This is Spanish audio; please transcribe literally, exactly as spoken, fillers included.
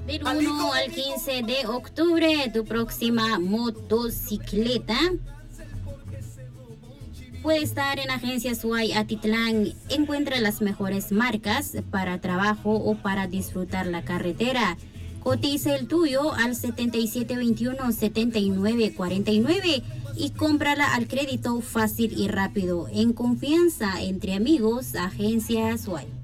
Del uno al quince de octubre, tu próxima motocicleta puede estar en Agencia Suay Atitlán. Encuentra las mejores marcas para trabajo o para disfrutar la carretera. Cotiza el tuyo al setenta y siete veintiuno, setenta y nueve cuarenta y nueve y cómprala al crédito fácil y rápido. En confianza, entre amigos, Agencia Suay.